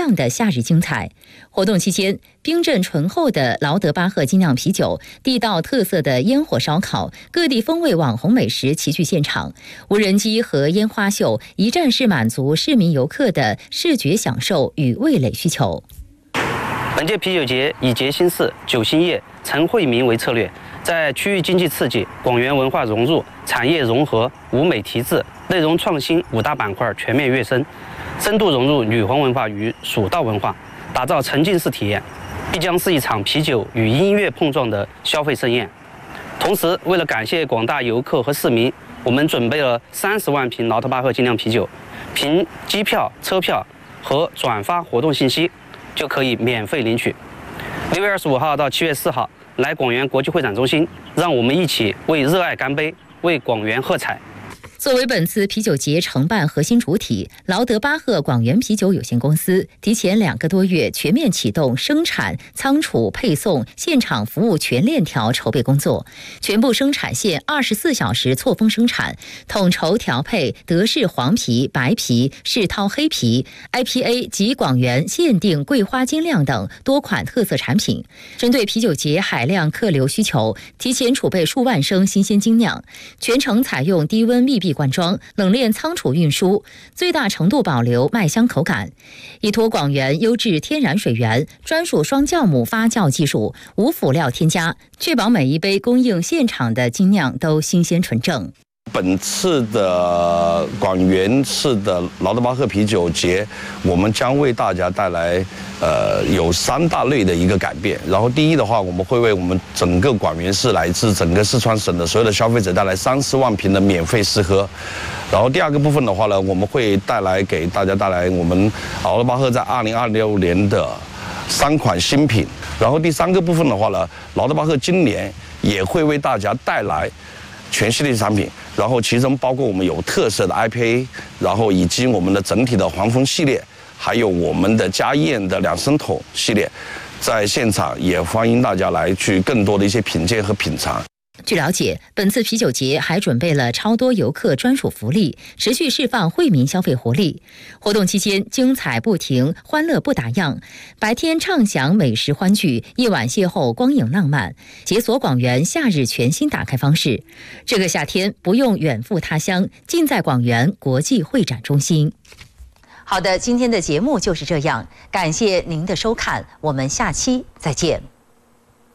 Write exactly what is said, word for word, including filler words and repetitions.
样的夏日精彩。活动期间，冰镇醇厚的劳德巴赫精酿啤酒、地道特色的烟火烧烤、各地风味网红美食齐聚现场，无人机和烟花秀一站式满足市民游客的视觉享受与味蕾需求。 本届啤酒节以节兴市、酒兴业、陈惠民为策略，在区域经济刺激、广元文化融入、产业融合、舞美提质、内容创新五大板块全面跃升，深度融入女皇文化与蜀道文化，打造沉浸式体验，必将是一场啤酒与音乐碰撞的消费盛宴。同时，为了感谢广大游客和市民，我们准备了三十万瓶劳特巴赫精酿啤酒，凭机票、车票和转发活动信息就可以免费领取。六月二十五号到七月四号，来广元国际会展中心，让我们一起为热爱干杯，为广元喝彩。 作为本次啤酒节承办核心主体，劳德巴赫广元啤酒有限公司提前两个多月全面启动生产、仓储、配送、现场服务全链条筹备工作，全部生产线二十四小时错峰生产，统筹调配德式黄啤、白啤、世涛黑啤、I P A 及广元限定桂花精酿等多款特色产品。针对啤酒节海量客流需求，提前储备数万升新鲜精酿，全程采用低温密闭灌装、冷链仓储运输，最大程度保留麦香口感。依托广元优质天然水源、专属双酵母发酵技术，无辅料添加，确保每一杯供应现场的精酿都新鲜纯正。 本次的广元市的劳德巴赫啤酒节，我们将为大家带来呃有三大类的一个改变。然后第一的话，我们会为我们整个广元市乃至整个四川省的所有的消费者带来三十万瓶的免费试喝。然后第二个部分的话呢，我们会带来给大家带来我们劳德巴赫在二零二六年的三款新品。然后第三个部分的话呢，劳德巴赫今年也会为大家带来全系列产品，然后其中包括我们有特色的 I P A， 然后以及我们的整体的黄蜂系列，还有我们的家宴的两升桶系列，在现场也欢迎大家来去更多的一些品鉴和品尝。 据了解，本次啤酒节还准备了超多游客专属福利，持续释放惠民消费活力。活动期间精彩不停，欢乐不打烊。白天畅享美食欢聚，夜晚邂逅光影浪漫，解锁广元夏日全新打开方式。这个夏天不用远赴他乡，尽在广元国际会展中心。好的，今天的节目就是这样，感谢您的收看，我们下期再见。